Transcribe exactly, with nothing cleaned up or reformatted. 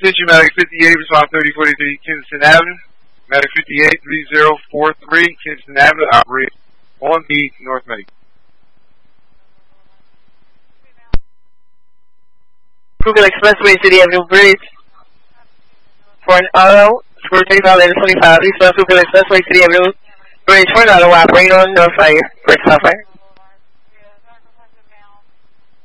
Attention, Medic fifty-eight, respond thirty forty-three, Kinston Avenue. Medic fifty-eight, three zero four three, Kinston Avenue, operate on the North Medic. Brooklyn Expressway, City Avenue Bridge. For an auto, square thirty-five, eleven twenty-five, East Brooklyn Expressway, City Avenue Bridge. For an auto, operate on North Fire, Bridge South Fire.